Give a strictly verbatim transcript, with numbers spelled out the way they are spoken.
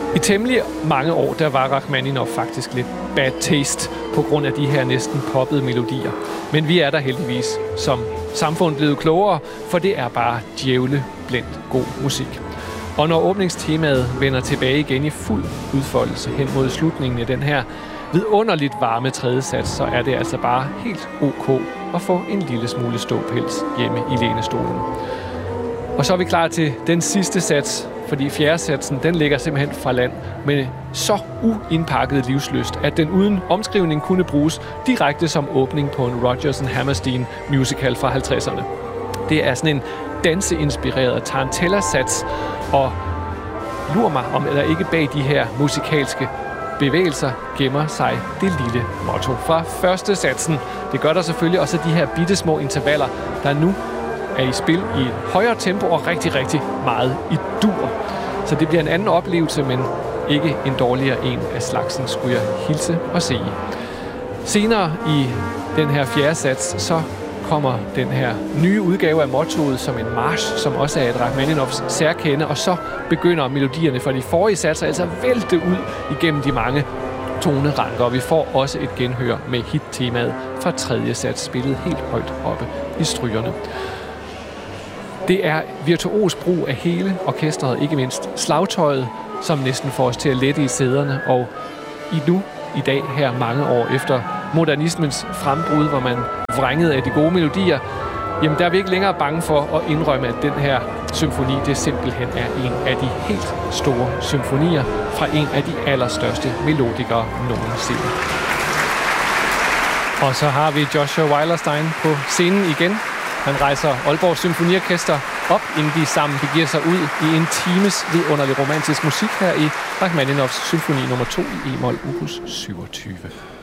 I temmelig mange år, der var Rachmaninov faktisk lidt bad taste på grund af de her næsten poppede melodier. Men vi er der heldigvis som samfund blevet klogere, for det er bare djævleblændt god musik. Og når åbningstemaet vender tilbage igen i fuld udfoldelse hen mod slutningen af den her vidunderligt varme tredje sats, så er det altså bare helt ok at få en lille smule ståpels hjemme i lænestolen. Og så er vi klar til den sidste sats, fordi fjerde satsen, den ligger simpelthen fra land med så uindpakket livslyst, at den uden omskrivning kunne bruges direkte som åbning på en Rodgers and Hammerstein musical fra halvtredserne. Det er sådan en danseinspireret tarantella-sats, og lur mig, om der ikke bag de her musikalske bevægelser gemmer sig det lille motto fra første satsen. Det gør der selvfølgelig også de her bittesmå intervaller, der nu er i spil i et højere tempo og rigtig, rigtig meget i dur. Så det bliver en anden oplevelse, men ikke en dårligere en af slagsen, skulle jeg hilse og sige. Senere i den her fjerde sats, så kommer den her nye udgave af mottoet som en march, som også er et Rachmaninovs særkende, og så begynder melodierne fra de forrige satser altså at vælte ud igennem de mange toneranker, og vi får også et genhør med hit-temaet fra tredje sats, spillet helt højt oppe i strygerne. Det er virtuos brug af hele orkestret, ikke mindst slagtøjet, som næsten får os til at lette i sæderne, og i nu, i dag, her mange år efter modernismens frembrud, hvor man vrængede af de gode melodier, jamen der er vi ikke længere bange for at indrømme, at den her symfoni, det simpelthen er en af de helt store symfonier fra en af de allerstørste melodikere nogensinde. Og så har vi Joshua Weilerstein på scenen igen. Han rejser Aalborg Symfoniorkester op, inden de sammen begiver sig ud i en times vidunderlig romantisk musik her i Rachmaninovs symfoni nummer to i e-mol opus syvogtyve.